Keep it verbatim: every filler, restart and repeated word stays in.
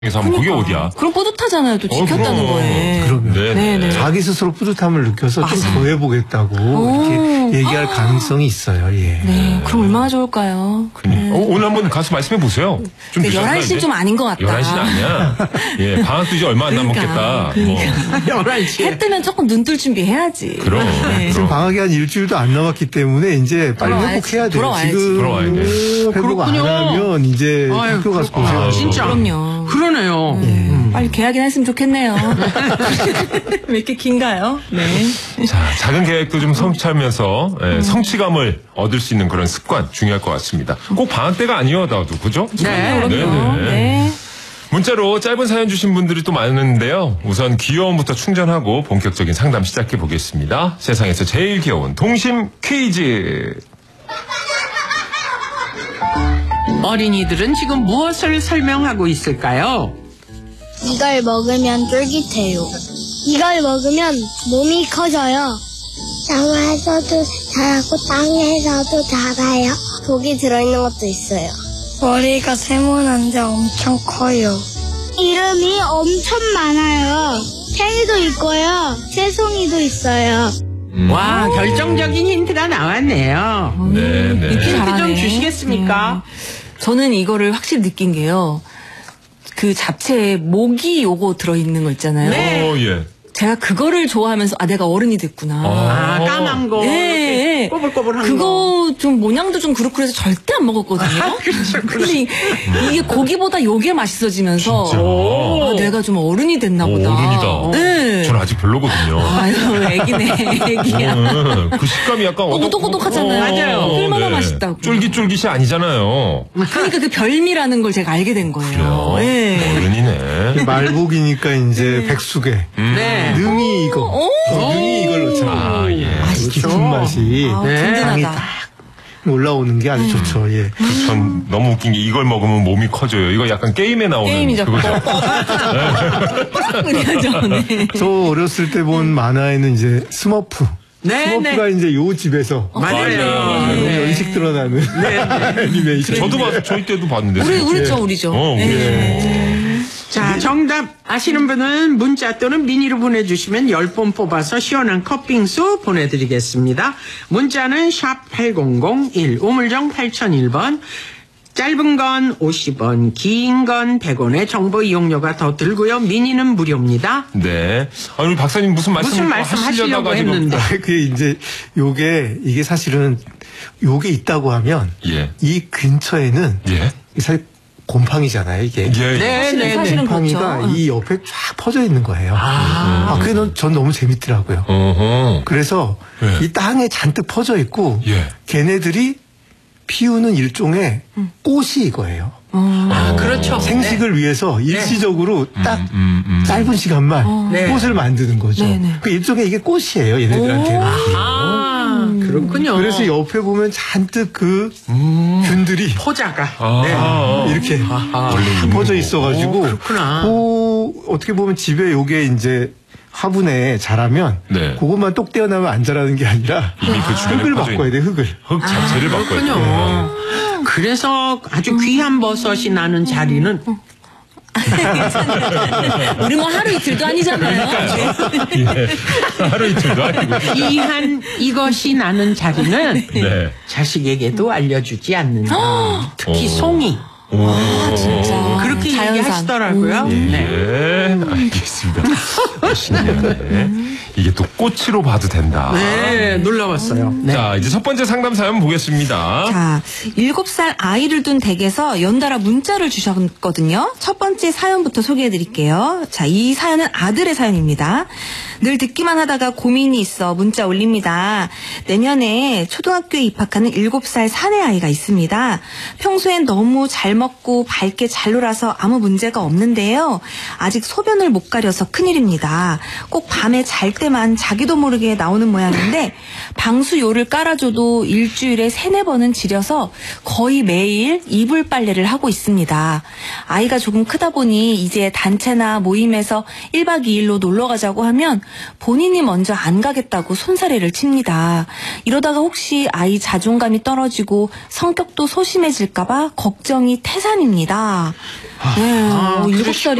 그래서 한번 그게 어디야? 그럼 뿌듯하잖아요. 또 지켰다는 어, 거에. 그러면 네네. 자기 스스로 뿌듯함을 느껴서 좀 더 해보겠다고 이렇게 얘기할 가능성이 있어요. 예. 네, 그럼 얼마나 좋을까요? 네. 어, 오늘 한번 가서 말씀해 보세요. 좀 네, 열한 시는 좀 아닌 것 같다. 열한 시는 아니야. 예, 방학도 이제 얼마 안 그러니까, 남았겠다. 그러니까. 뭐. 열한 시에. 해 뜨면 조금 눈 뜰 준비해야지. 그럼. 네. 지금 방학이 한 일주일도 안 남았기 때문에 이제 빨리 돌아와야지. 회복해야 돼요. 돌아와야지. 지금 돌아와야 돼. 회복 안 그렇군요. 하면 이제 아유, 학교 가서 그렇구나. 고생하고. 진짜. 그럼요. 그러네요. 네. 빨리 계약이나 했으면 좋겠네요. 왜 이렇게 긴가요? 네. 자, 작은 계획도 좀 성취하면서 예, 성취감을 얻을 수 있는 그런 습관 중요할 것 같습니다. 꼭 방학 때가 아니어도 그죠? 네. 그럼요. 네네. 네. 문자로 짧은 사연 주신 분들이 또 많은데요. 우선 귀여움부터 충전하고 본격적인 상담 시작해 보겠습니다. 세상에서 제일 귀여운 동심 퀴즈. 어린이들은 지금 무엇을 설명하고 있을까요? 이걸 먹으면 쫄깃해요. 이걸 먹으면 몸이 커져요. 땅에서도 자라고 땅에서도 자라요. 독이 들어있는 것도 있어요. 머리가 세모난데 엄청 커요. 이름이 엄청 많아요. 새도 있고요. 새송이도 있어요. 음. 와, 결정적인 힌트가 나왔네요. 네네. 이렇게 힌트 좀 잘하네. 주시겠습니까? 네. 저는 이거를 확실히 느낀 게요. 그 잡채에 모기 요거 들어있는 거 있잖아요. 네. 어, 예. 제가 그거를 좋아하면서 아 내가 어른이 됐구나. 아, 까만 거. 네. 이렇게 꼬불꼬불한 거. 그거 좀 모양도 좀 그렇고 해서 절대 안 먹었거든요. 아, 그렇죠, 근데 이- 이게 고기보다 요게 맛있어지면서 진짜? 아, 내가 좀 어른이 됐나 오, 보다. 어른이다. 네. 저는 아직 별로거든요. 아유, 애기네, 애기야. 음, 그 식감이 약간 어, 오독오독하잖아요. 맞아요. 얼마나 맛있다고. 쫄깃쫄깃이 아니잖아요. 그러니까 그 별미라는 걸 제가 알게 된 거예요. 그래요? 네. 이 어른이네. 말복이니까 이제 백숙에 네. 능이 이거. 오. 능이 이걸 넣잖아요. 아, 예. 깊은 맛이 아, 네. 향이 든든하다. 딱 올라오는 게 아주 좋죠. 예. 전 너무 웃긴 게 이걸 먹으면 몸이 커져요. 이거 약간 게임에 나오는 게임이죠. 그거죠. 그래야죠. 네. 저 어렸을 때 본 만화에는 이제 스머프. 네, 스머프가 네. 이제 요 집에서 맞아요. 네. 네. 연식 드러나는 애니메이션. 저도 봤, 저희 때도 봤는데. 우리, 우리죠, 우리죠. 어, 우리. 네. 자, 정답 아시는 분은 문자 또는 미니로 보내주시면 십 분 뽑아서 시원한 컵빙수 보내드리겠습니다. 문자는 샵 팔공공일, 우물정 팔공공일 번, 짧은 건 오십 원, 긴 건 백 원의 정보 이용료가 더 들고요. 미니는 무료입니다. 네. 아, 우리 박사님 무슨 말씀 무슨 말씀 하시려고 하시려다가 지금- 했는데. 그 이제 요게 이게 사실은 요게 있다고 하면 예. 이 근처에는 예. 사실 곰팡이잖아요 이게. 예. 네, 네, 네. 사실은 곰팡이가 그렇죠. 이 옆에 쫙 퍼져 있는 거예요. 아, 그게 넌- 전 너무 재밌더라고요. 어허. 그래서 예. 이 땅에 잔뜩 퍼져 있고 예. 걔네들이 피우는 일종의 꽃이 이거예요. 아, 그렇죠. 생식을 위해서 일시적으로 딱 음, 음. 짧은 시간만 네. 꽃을 만드는 거죠. 네, 네. 그 일종의 이게 꽃이에요, 얘네들한테는. 아, 그렇군요. 그래서 옆에 보면 잔뜩 그 음. 균들이 포자가. 아, 네. 아, 이렇게 원래 다 있는 퍼져 거. 있어가지고 오, 그렇구나. 그 어떻게 보면 집에 요게 이제 화분에 자라면 네. 그것만 똑 떼어나면 안 자라는 게 아니라 이미 그 주변에 흙을 퍼져 바꿔야 돼, 흙을. 흙 자체를 바꿔야 그렇군요. 돼요. 그래서 아주 귀한 버섯이 나는 자리는 우리 뭐 하루 이틀도 아니잖아요. 예. 하루 이틀도 아니고. 귀한 이것이 나는 자리는 네. 자식에게도 알려주지 않는다. 특히 오. 송이. 아, 진짜. 그렇게 자연산. 얘기하시더라고요. 네. 예, 알겠습니다. 신기하네. 이게 또 꽃으로 봐도 된다. 네, 놀라웠어요. 네. 자, 이제 첫 번째 상담 사연 보겠습니다. 자, 일곱 살 아이를 둔 댁에서 연달아 문자를 주셨거든요. 첫 번째 사연부터 소개해드릴게요. 자, 이 사연은 아들의 사연입니다. 늘 듣기만 하다가 고민이 있어 문자 올립니다. 내년에 초등학교에 입학하는 일곱 살 사내 아이가 있습니다. 평소엔 너무 잘 먹고 밝게 잘 놀아서 아무 문제가 없는데요. 아직 소변을 못 가려서 큰일입니다. 꼭 밤에 잘 때만 자기도 모르게 나오는 모양인데 방수요를 깔아줘도 일주일에 세네 번은 지려서 거의 매일 이불 빨래를 하고 있습니다. 아이가 조금 크다 보니 이제 단체나 모임에서 일 박 이 일로 놀러 가자고 하면 본인이 먼저 안 가겠다고 손사래를 칩니다. 이러다가 혹시 아이 자존감이 떨어지고 성격도 소심해질까봐 걱정이 태산입니다. 네, 아, 일곱 살이